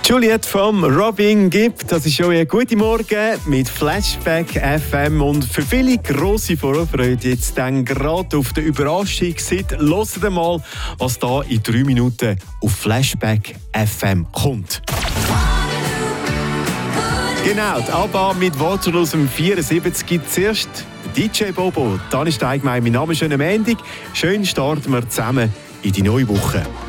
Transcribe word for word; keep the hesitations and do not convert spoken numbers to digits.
Juliette vom Robin Gibb, das ist schon ein guter Morgen mit Flashback F M und für viele grosse Vorfreude jetzt dann gerade auf der Überraschung seid. Hört mal, was da in drei Minuten auf Flashback F M kommt. Genau, die ABBA mit Water aus dem vierundsiebzig gibt zuerst D J Bobo. Dann ist allgemein mein Name, schönen Montag. Schön starten wir zusammen in die neue Woche.